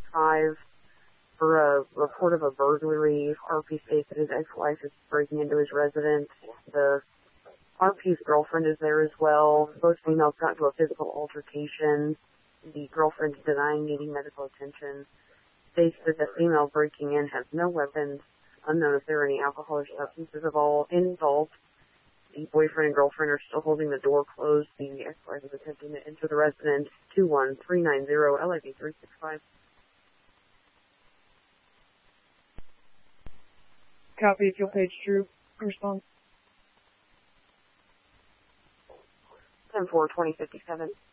3365 for a report of a burglary. RP states that his ex-wife is breaking into his residence. The RP's girlfriend is there as well. Both females got into a physical altercation. The girlfriend is denying needing medical attention. States that the female breaking in has no weapons, unknown if there are any alcohol or substances involved. The boyfriend and girlfriend are still holding the door closed. The ex-wife is attempting to enter the residence. 21390 LIV 365. Copy, fuel page true. Response. 10-4, 2057.